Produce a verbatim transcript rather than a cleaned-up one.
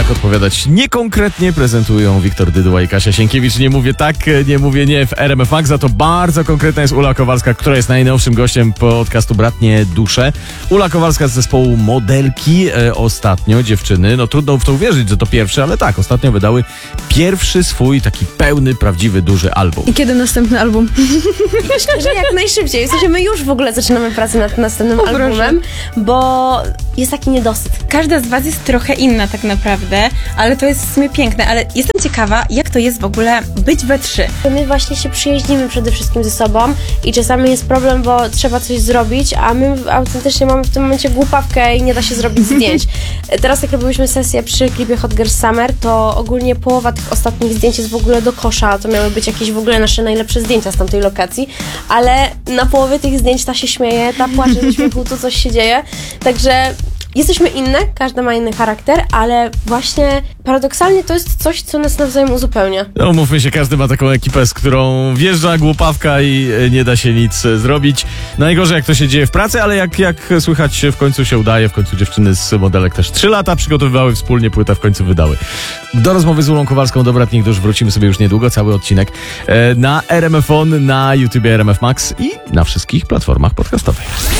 Jak odpowiadać niekonkretnie prezentują Wiktor Dyduła i Kasia Sienkiewicz. Nie mówię tak, nie mówię nie w R M F Max, za to bardzo konkretna jest Ula Kowalska, która jest najnowszym gościem podcastu Bratnie Dusze. Ula Kowalska z zespołu Modelki. E, ostatnio dziewczyny, no trudno w to uwierzyć, że to pierwszy, ale tak, ostatnio wydały pierwszy swój taki pełny, prawdziwy, duży album. I kiedy następny album? Że jak najszybciej. W sensie my już w ogóle zaczynamy pracę nad następnym O, proszę. albumem, bo jest taki niedosyt. Każda z was jest trochę inna tak naprawdę, ale to jest w sumie piękne. Ale jestem ciekawa, jak to jest w ogóle być we trzy. My właśnie się przyjaźnimy przede wszystkim ze sobą i czasami jest problem, bo trzeba coś zrobić, a my autentycznie mamy w tym momencie głupawkę i nie da się zrobić zdjęć. Teraz jak robiliśmy sesję przy klipie Hot Girls Summer, to ogólnie połowa tych ostatnich zdjęć jest w ogóle do kosza. To miały być jakieś w ogóle nasze najlepsze zdjęcia z tamtej lokacji, ale na połowie tych zdjęć ta się śmieje, ta płacze ze śmiechu, tu coś się dzieje. Także jesteśmy inne, każda ma inny charakter, ale właśnie paradoksalnie to jest coś, co nas nawzajem uzupełnia. No mówmy się, każdy ma taką ekipę, z którą wjeżdża głupawka i nie da się nic zrobić. Najgorzej jak to się dzieje w pracy, ale jak, jak słychać w końcu się udaje, w końcu dziewczyny z Modelek też trzy lata przygotowywały wspólnie, płytę w końcu wydały. Do rozmowy z Ulą Kowalską do Bratnich Dusz wrócimy sobie już niedługo, cały odcinek na R M F On, na YouTubie R M F Max i na wszystkich platformach podcastowych.